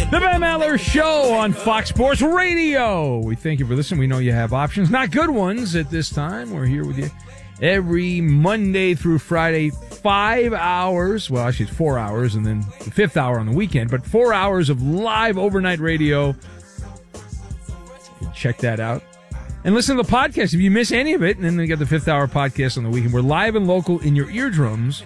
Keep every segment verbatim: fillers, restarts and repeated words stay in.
The Ben Maller Show on Fox Sports Radio. We thank you for listening. We know you have options, not good ones at this time. We're here with you every Monday through Friday, five hours. Well, actually, it's four hours, and then the fifth hour on the weekend. But four hours of live overnight radio. Check that out. And listen to the podcast if you miss any of it. And then we got the fifth hour podcast on the weekend. We're live and local in your eardrums.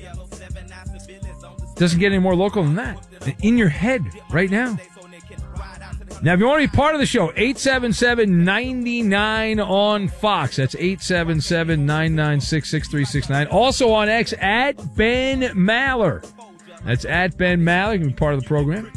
Doesn't get any more local than that. In your head right now. Now, if you want to be part of the show, eight seven seven, nine nine on Fox. That's eight seven seven, nine nine six, six three six nine. Also on X, at Ben Maller. That's at Ben Maller. You can be part of the program.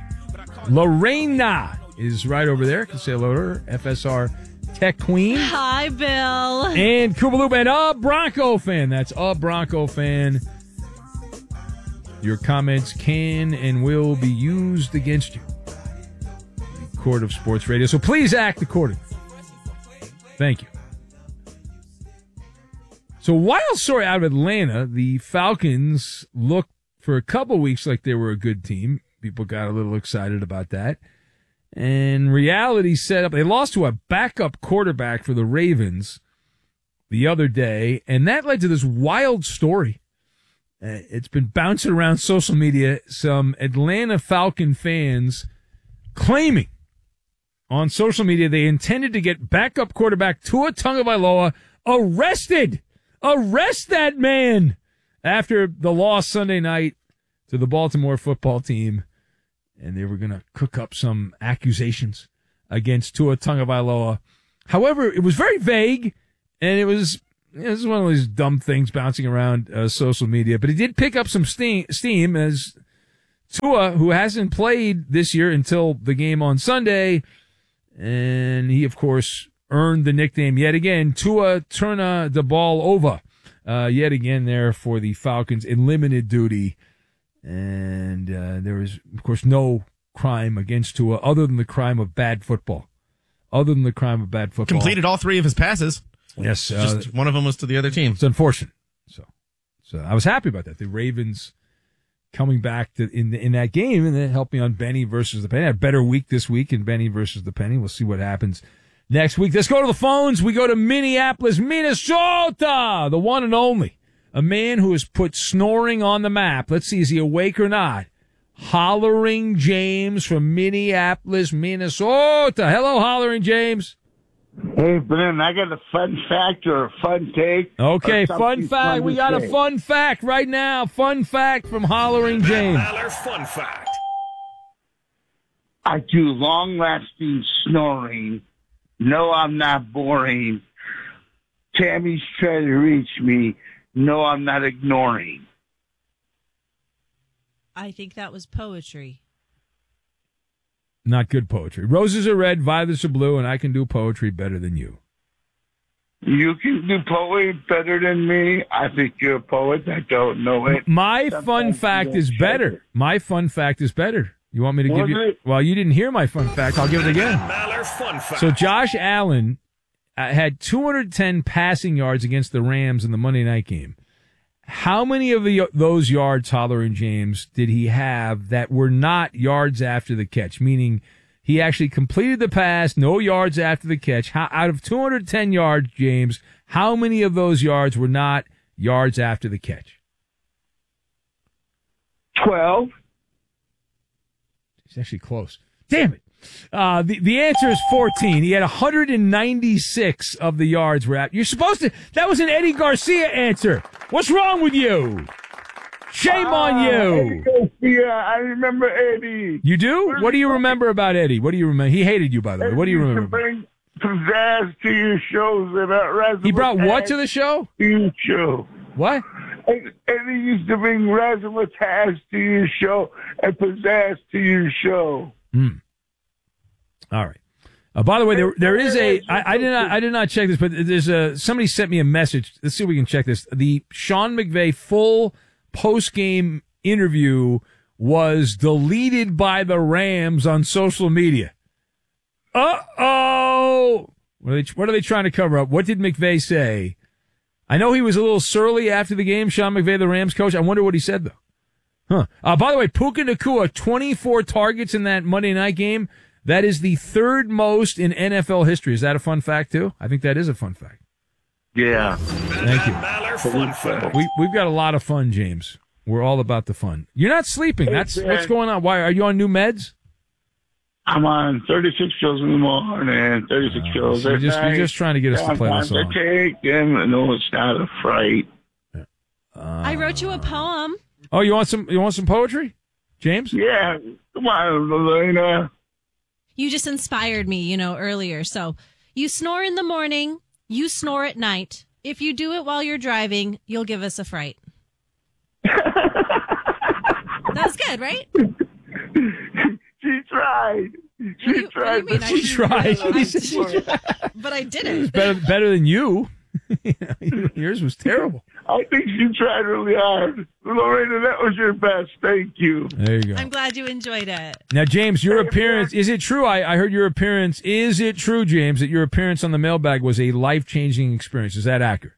Lorena is right over there. You can say hello to her. F S R Tech Queen. Hi, Bill. And Koopaloop, and a Bronco fan. That's a Bronco fan. Your comments can and will be used against you. The Court of Sports Radio. So please act accordingly. Thank you. So, wild story out of Atlanta. The Falcons looked for a couple weeks like they were a good team. People got a little excited about that. And reality set up. They lost to a backup quarterback for the Ravens the other day. And that led to this wild story. Uh, it's been bouncing around social media. Some Atlanta Falcon fans claiming on social media they intended to get backup quarterback Tua Tagovailoa arrested. Arrest that man after the loss Sunday night to the Baltimore football team. And they were going to cook up some accusations against Tua Tagovailoa. However, it was very vague, and it was... This is one of these dumb things bouncing around uh, social media, but he did pick up some steam, steam as Tua, who hasn't played this year until the game on Sunday, and he, of course, earned the nickname yet again, Tua Turna the Ball Over, uh, yet again there for the Falcons in limited duty, and uh, there was, of course, no crime against Tua other than the crime of bad football. Other than the crime of bad football. Completed all three of his passes. Yes, uh, just one of them was to the other team. It's unfortunate. So, so I was happy about that. The Ravens coming back to, in in that game, and then helped me on Benny versus the Penny. I had a better week this week in Benny versus the Penny. We'll see what happens next week. Let's go to the phones. We go to Minneapolis, Minnesota, the one and only. A man who has put snoring on the map. Let's see, is he awake or not? Hollering James from Minneapolis, Minnesota. Hello, Hollering James. Hey, Ben, I got a fun fact or a fun take. Okay, fun fact. Fun we got say. a fun fact right now. Fun fact from Hollering James. Maller fun fact. I do long-lasting snoring. No, I'm not boring. Tammy's trying to reach me. No, I'm not ignoring. I think that was poetry. Not good poetry. Roses are red, violets are blue, and I can do poetry better than you. You can do poetry better than me. I think you're a poet. I don't know it. My Sometimes fun fact is better. it. My fun fact is better. You want me to Was give you? it? Well, you didn't hear my fun fact. I'll give it again. Maller fun fact. So Josh Allen uh, had two hundred ten passing yards against the Rams in the Monday night game. How many of the, those yards, Hollering James, did he have that were not yards after the catch? Meaning he actually completed the pass, no yards after the catch. How, out of two hundred ten yards, James, how many of those yards were not yards after the catch? Twelve. He's actually close. Damn it. Uh, the, the answer is fourteen. He had one hundred ninety-six of the yards were out. You're supposed to, that was an Eddie Garcia answer. What's wrong with you? Shame on you. Yeah, I remember Eddie. You do? What do you remember about Eddie? What do you remember? He hated you, by the way. What do you remember? Bring pizzazz to your shows about He brought what to the show? To your show. What? Eddie used to bring razzmatazz to your show and pizzazz to your show. Hmm. All right. Uh, by the way, there there is a I, I did not I did not check this, but there's a somebody sent me a message. Let's see if we can check this. The Sean McVay full post game interview was deleted by the Rams on social media. Uh oh. What are they What are they trying to cover up? What did McVay say? I know he was a little surly after the game. Sean McVay, the Rams coach. I wonder what he said though. Huh. Uh, by the way, Puka Nacua, twenty-four targets in that Monday night game. That is the third most in N F L history. Is that a fun fact, too? I think that is a fun fact. Yeah. Thank you. Maller fun fact. We, we've got a lot of fun, James. We're all about the fun. You're not sleeping. That's what's going on. Why? Are you on new meds? I'm on thirty-six pills in the morning, thirty-six Uh, pills so you're at just, you're night. just trying to get us to play the Sometimes song. I take them. No, it's not a fright. I wrote you a poem. Oh, you want some? You want some poetry, James? Yeah. Come on, Elena. You just inspired me, you know, earlier. So you snore in the morning, you snore at night. If you do it while you're driving, you'll give us a fright. That was good, right? She tried. She What do you- what do tried. you mean? but I- She tried. I- He said she tried. But I did it. Better, better than you. Yours was terrible. I think she tried really hard. Lorena, that was your best. Thank you. There you go. I'm glad you enjoyed it. Now, James, your appearance, is it true? I, I heard your appearance. Is it true, James, that your appearance on the mailbag was a life-changing experience? Is that accurate?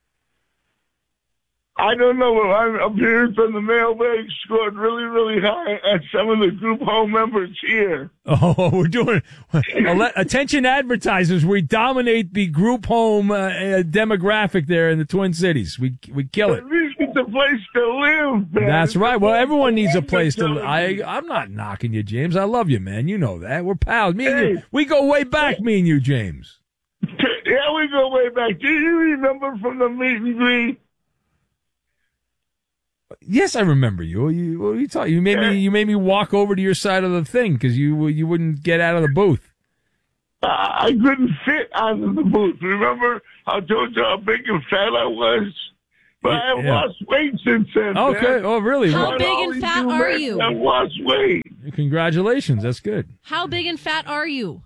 I don't know, but my appearance on the mailbag scored really, really high at some of the group home members here. Oh, we're doing attention advertisers. We dominate the group home uh, uh, demographic there in the Twin Cities. We we kill it. At least it's a place to live, man. That's right. Well, everyone needs a place to. live. I I'm not knocking you, James. I love you, man. You know that. We're pals. Me and you. Hey. We go way back. Me and you, James. Yeah, we go way back. Do you remember from the meet and greet? Yes, I remember you. You what are you talking? You made me. You made me walk over to your side of the thing because you you wouldn't get out of the booth. Uh, I couldn't fit onto the booth. Remember? I told you how big and fat I was. But I have Yeah. lost weight since then. Okay. man. Oh, really? How Well, big All and these fat new are men you? have lost weight. Congratulations. That's good. How big and fat are you?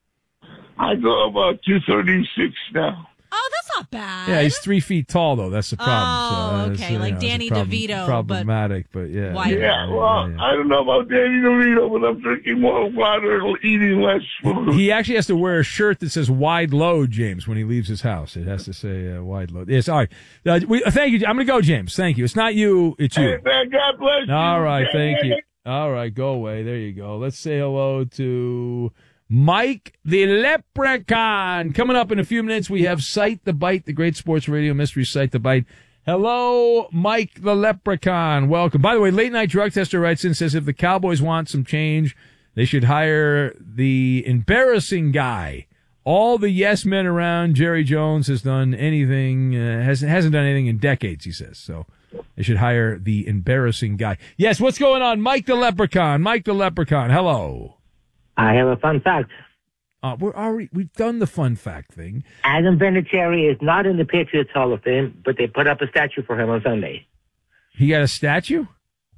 I go about two thirty-six now. Oh, that's not bad. Yeah, he's three feet tall though. That's the problem. Oh, so that's, okay, uh, like you know, it's a Danny problem- DeVito, but Problematic, but, yeah. white. Yeah, well, I don't know about Danny DeVito, but I'm drinking more water and eating less food. He actually has to wear a shirt that says wide load, James, when he leaves his house. It has to say uh, wide load. Yes, all right. Uh, we, uh, thank you. I'm going to go, James. Thank you. It's not you. It's Hey, you. man, God bless you. All right. Yeah. Thank you. All right. Go away. There you go. Let's say hello to Mike the Leprechaun. Coming up in a few minutes, we have Sight the Bite, the great sports radio mystery Sight the Bite. Hello, Mike the Leprechaun. Welcome. By the way, Late Night Drug Tester writes in, says if the Cowboys want some change, they should hire the embarrassing guy. All the yes men around, Jerry Jones has done anything, uh, hasn't, hasn't done anything in decades, he says. So they should hire the embarrassing guy. Yes, what's going on? Mike the Leprechaun. Mike the Leprechaun. Hello. I have a fun fact. Uh, we're already, we've done the fun fact thing. Adam Vinatieri is not in the Patriots Hall of Fame, but they put up a statue for him on Sunday. He got a statue?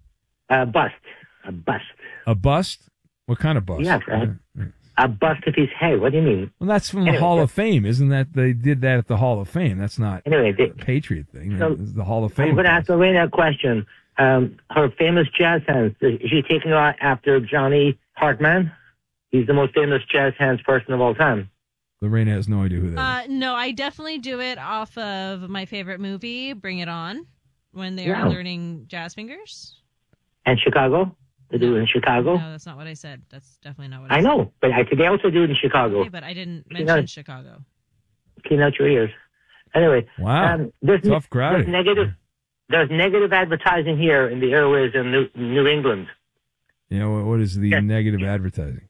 A bust. A bust. A bust? What kind of bust? Yes, a, a bust of his head. What do you mean? Well, that's from the Anyway, Hall so- of Fame. Isn't that, they did that at the Hall of Fame. That's not Anyway, they, a Patriot thing. So, It's the Hall of Fame. I'm going to ask Lorena a question. Um, her famous jazz hands, is she taking her after Johnny Hartman? He's the most famous jazz hands person of all time. Lorena has no idea who that is. Uh, no, I definitely do it off of my favorite movie, Bring It On, when they Yeah. are learning jazz fingers. And Chicago? They do it in Chicago? No, that's not what I said. That's definitely not what I, I said. know, but I, they also do it in Chicago. Okay, but I didn't You mention know- Chicago. Clean out your ears. Anyway, Wow. um, there's, Tough crowd. there's negative. There's negative advertising here in the airways in New, New England. You know, what- what is the Yeah. negative advertising?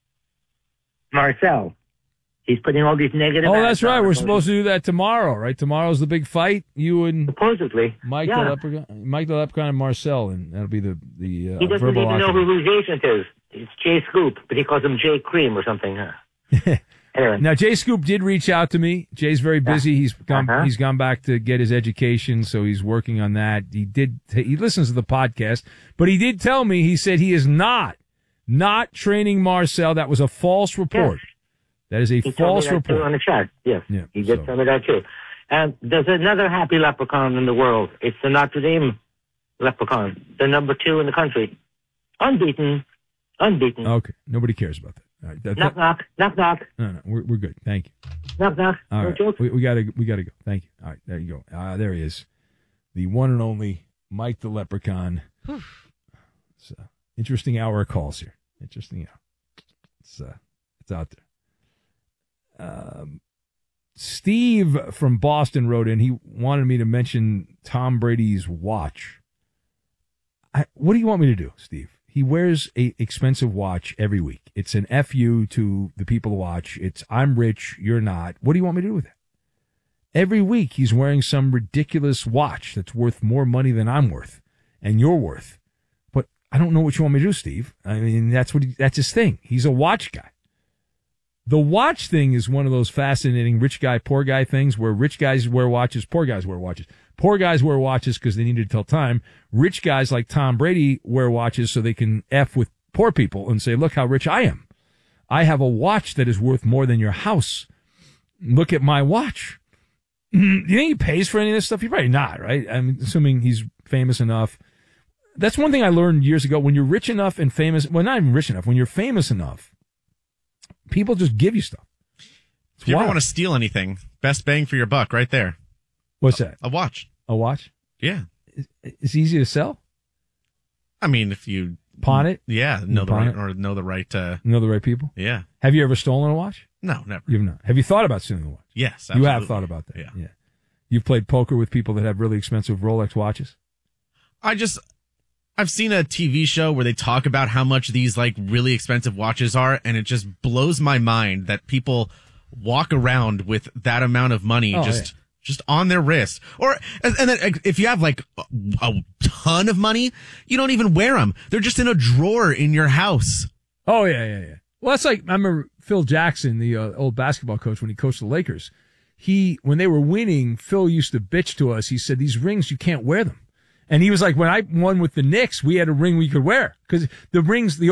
Marcel, he's putting all these negative. Oh, ads that's right. on. We're supposed to do that tomorrow, right? Tomorrow's the big fight. You and supposedly. Mike yeah. the Leprechaun, Mike the Leprechaun and Marcel, and that'll be the the uh, He doesn't verbal even know argument. who his agent is. It's Jay Scoop, but he calls him Jay Cream or something. Huh? Anyway, Now, Jay Scoop did reach out to me. Jay's very busy. He's gone. Uh-huh. He's gone back to get his education, so he's working on that. He did. He listens to the podcast, but he did tell me. He said he is not not training Marcel. That was a false report. Yes. That is a he told false me that too report. on the chat. Yes, Yeah, he did so- tell me that too. And there's another happy leprechaun in the world. It's the Notre Dame leprechaun, the number two in the country, unbeaten, unbeaten. Okay, nobody cares about that. All right, that- Knock knock, knock knock, no, no, we're we're good. Thank you. knock knock. All no right, joke. we, we gotta we gotta go. Thank you. All right, there you go. Uh, there he is, the one and only Mike the Leprechaun. So interesting hour of calls here. Interesting hour. It's uh, it's out there. Um, Steve from Boston wrote in. He wanted me to mention Tom Brady's watch. I, what do you want me to do, Steve? He wears a expensive watch every week. It's an F U to the people who watch. It's I'm rich, you're not. What do you want me to do with it? Every week he's wearing some ridiculous watch that's worth more money than I'm worth and you're worth. But I don't know what you want me to do, Steve. I mean, that's what he, that's his thing. He's a watch guy. The watch thing is one of those fascinating rich guy, poor guy things where rich guys wear watches, poor guys wear watches. Poor guys wear watches because they need to tell time. Rich guys like Tom Brady wear watches so they can F with poor people and say, look how rich I am. I have a watch that is worth more than your house. Look at my watch. Do you think he pays for any of this stuff? You're probably not, right? I'm assuming he's famous enough. That's one thing I learned years ago. When you're rich enough and famous, well, not even rich enough, when you're famous enough, people just give you stuff. It's If you wild. ever want to steal anything, best bang for your buck right there. What's that? A watch. A watch? Yeah. It's easy to sell? I mean, if you Pawn it? yeah, know the pawn right it? or know the right. Uh, Know the right people? yeah. Have you ever stolen a watch? No, never. You've not. Have you thought about stealing a watch? Yes, You have absolutely. thought about that. Yeah. Yeah. You've played poker with people that have really expensive Rolex watches? I just, I've seen a T V show where they talk about how much these like really expensive watches are, and it just blows my mind that people walk around with that amount of money Oh, just, yeah. just on their wrist. Or, and and then if you have like a, a ton of money, you don't even wear them. They're just in a drawer in your house. Oh, yeah, yeah, yeah. Well, that's like, I remember Phil Jackson, the uh, old basketball coach, when he coached the Lakers. He, when they were winning, Phil used to bitch to us. He said, these rings, you can't wear them. And he was like, when I won with the Knicks, we had a ring we could wear. Because the rings, the